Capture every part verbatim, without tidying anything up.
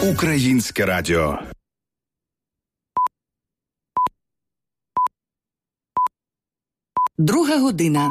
Українське радіо. Друга година.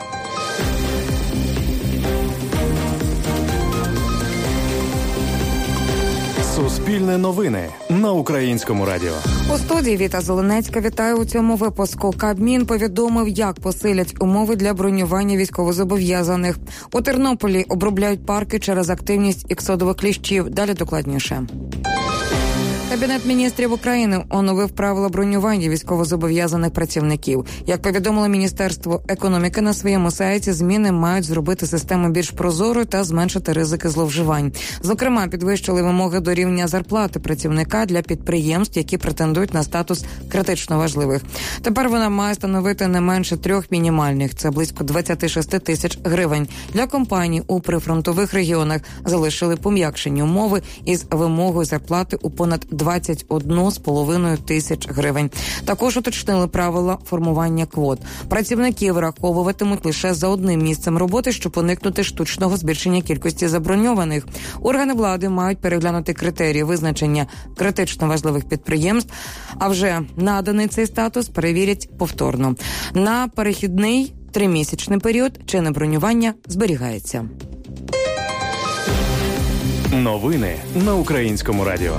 Суспільне новини на Українському радіо. У студії Віта Зеленецька. Вітаю у цьому випуску. Кабмін повідомив, як посилять умови для бронювання військовозобов'язаних. У Тернополі обробляють парки через активність іксодових кліщів. Далі докладніше. Кабінет міністрів України оновив правила бронювання військовозобов'язаних працівників. Як повідомило Міністерство економіки на своєму сайті, зміни мають зробити систему більш прозорою та зменшити ризики зловживань. Зокрема, підвищили вимоги до рівня зарплати працівника для підприємств, які претендують на статус критично важливих. Тепер вона має становити не менше трьох мінімальних, це близько двадцять шість тисяч гривень. Для компаній у прифронтових регіонах залишили пом'якшені умови із вимогою зарплати у понад двадцять одну з половиною тисяч гривень. Також уточнили правила формування квот. Працівники враховуватимуть лише за одним місцем роботи, щоб уникнути штучного збільшення кількості заброньованих. Органи влади мають переглянути критерії визначення критично важливих підприємств, а вже наданий цей статус перевірять повторно. На перехідний тримісячний період чинне бронювання зберігається. Новини на Українському радіо.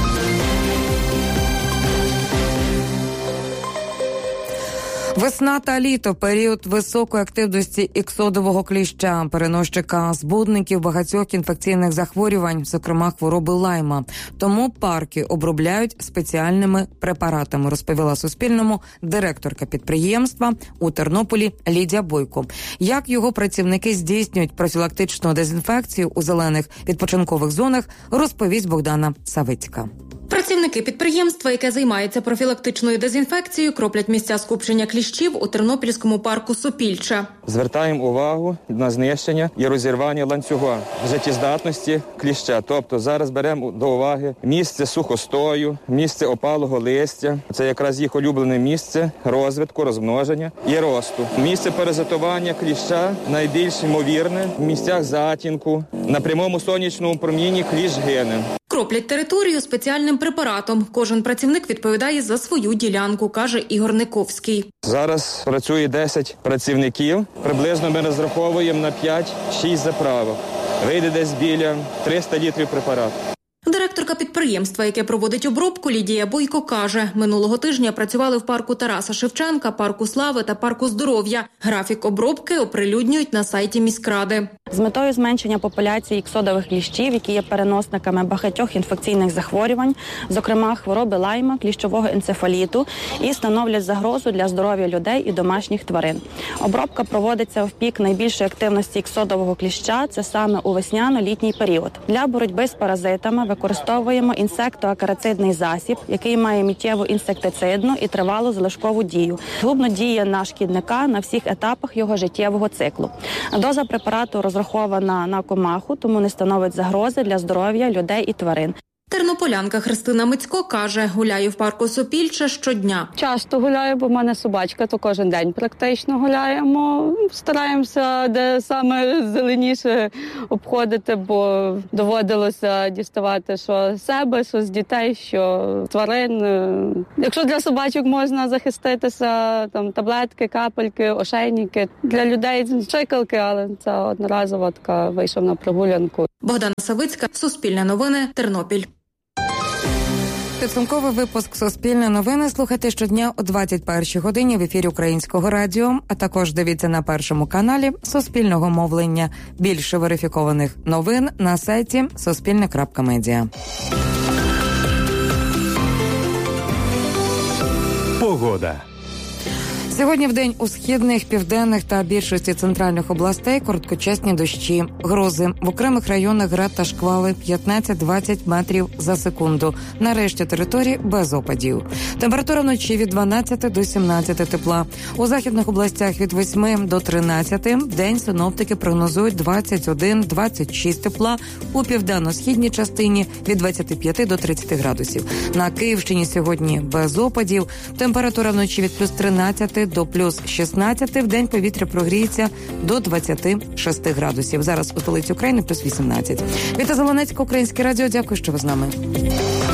Весна та літо – період високої активності іксодового кліща, переносчика збудників багатьох інфекційних захворювань, зокрема хвороби Лайма. Тому парки обробляють спеціальними препаратами, розповіла Суспільному директорка підприємства у Тернополі Лідія Бойко. Як його працівники здійснюють профілактичну дезінфекцію у зелених відпочинкових зонах, розповість Богдана Савицька. Працівники підприємства, яке займається профілактичною дезінфекцією, кроплять місця скупчення кліщів у Тернопільському парку Сопільча. Звертаємо увагу на знищення і розірвання ланцюга життєздатності кліща. Тобто зараз беремо до уваги місце сухостою, місце опалого листя. Це якраз їх улюблене місце розвитку, розмноження і росту. Місце паразитування кліща найбільш ймовірне в місцях затінку. На прямому сонячному промінні кліщ гине. Кроплять територію спеціальним препаратом. Кожен працівник відповідає за свою ділянку, каже Ігор Никовський. Зараз працює десять працівників. Приблизно ми розраховуємо на п'ять-шість заправок. Вийде десь біля триста літрів препарату. Директорка підприємства, яке проводить обробку, Лідія Бойко, каже, минулого тижня працювали в парку Тараса Шевченка, парку Слави та парку Здоров'я. Графік обробки оприлюднюють на сайті міськради. З метою зменшення популяції іксодових кліщів, які є переносниками багатьох інфекційних захворювань, зокрема хвороби Лайма, кліщового енцефаліту, і становлять загрозу для здоров'я людей і домашніх тварин. Обробка проводиться в пік найбільшої активності іксодового кліща, це саме у весняно-літній період. Для боротьби з паразитами використовуємо інсектоакарицидний засіб, який має миттєву інсектицидну і тривалу залишкову дію. Згубно діє на шкідника на всіх етапах його життєвого циклу. Доза препарату розрахована на комаху, тому не становить загрози для здоров'я людей і тварин. Тернополянка Христина Мицько каже, гуляє в парку Сопільча щодня. Часто гуляю, бо в мене собачка, то кожен день практично гуляємо. Стараємося, де саме зеленіше обходити, бо доводилося діставати що себе, що з дітей, що тварин. Якщо для собачок можна захиститися, там таблетки, капельки, ошейники. Для людей чикалки, але це одноразово така вийшов на прогулянку. Богдана Савицька, Суспільне новини, Тернопіль. Підсумковий випуск «Суспільне новини» слухайте щодня о двадцять першій годині в ефірі Українського радіо, а також дивіться на Першому каналі Суспільного мовлення. Більше верифікованих новин на сайті суспільне крапка медіа. Погода. Сьогодні вдень у східних, південних та більшості центральних областей короткочасні дощі, грози. В окремих районах град та шквали п'ятнадцять-двадцять метрів за секунду. На решті території без опадів. Температура вночі від дванадцяти до сімнадцяти тепла. У західних областях від восьми до тринадцяти. День синоптики прогнозують двадцять один - двадцять шість тепла. У південно-східній частині від двадцяти п'яти до тридцяти градусів. На Київщині сьогодні без опадів. Температура вночі від плюс тринадцяти семи до плюс шістнадцяти. В день повітря прогріється до двадцяти шести градусів. Зараз у столиці України плюс вісімнадцять. Віта Зеленецька, Українське радіо. Дякую, що ви з нами.